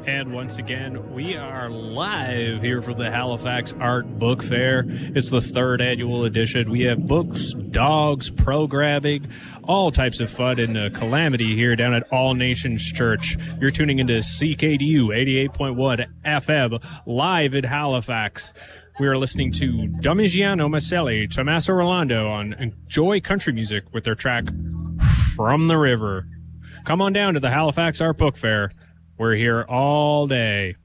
And once again, we are live here from the Halifax Art Book Fair. It's the third annual edition. We have books, dogs, programming, all types of fun and calamity here down at All Nations Church. You're tuning into CKDU 88.1 FM live in Halifax. We are listening to Damigiano Maselli, Tommaso Rolando on Enjoy Country Music with their track From the River. Come on down to the Halifax Art Book Fair. We're here all day.